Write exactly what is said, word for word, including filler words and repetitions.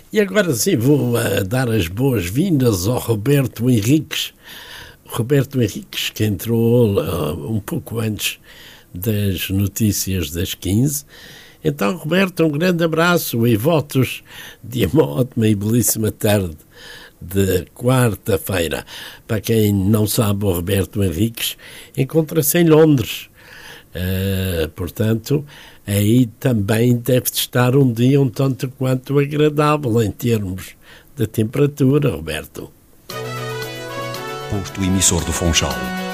E agora sim vou uh, dar as boas-vindas ao Roberto Henriques. Roberto Henriques, que entrou uh, um pouco antes das notícias das quinze. Então, Roberto, um grande abraço e votos de uma ótima e belíssima tarde de quarta-feira. Para quem não sabe, o Roberto Henriques encontra-se em Londres. Uh, portanto, aí também deve estar um dia um tanto quanto agradável em termos de temperatura, Roberto. Posto emissor do Funchal.